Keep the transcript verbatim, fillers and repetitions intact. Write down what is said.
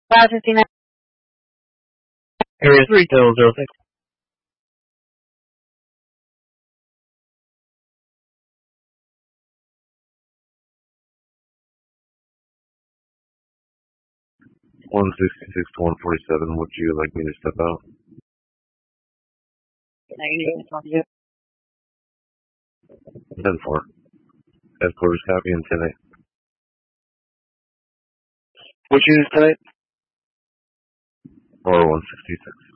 five fifty-nine. Area three zero zero six. one sixty-six to one forty-seven, would you like me to step out? Negative. ten four. Headquarters copy and ten eight. Which unit tonight? Or one sixty-six.